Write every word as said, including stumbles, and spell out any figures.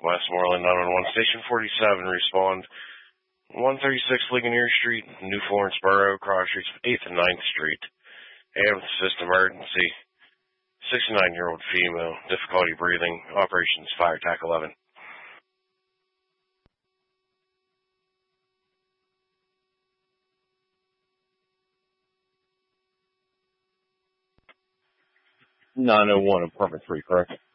Westmoreland nine one one, Station forty-seven, respond. one thirty-six Ligonier Street, New Florence Borough, cross streets of eighth and ninth Street. Amethyst emergency. sixty-nine-year-old female, difficulty breathing, operations fire T A C eleven. nine oh one, apartment three, correct?